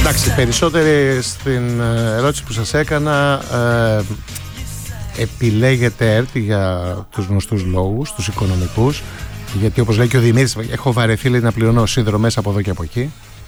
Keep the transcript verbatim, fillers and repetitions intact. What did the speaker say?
Εντάξει, περισσότεροι στην ερώτηση που σας έκανα ε, επιλέγετε ΕΡΤ για τους γνωστούς λόγους, τους οικονομικούς, γιατί όπως λέει και ο Δημήτρης, έχω βαρεθεί λέει, να πληρώνω συνδρομές από εδώ και από εκεί.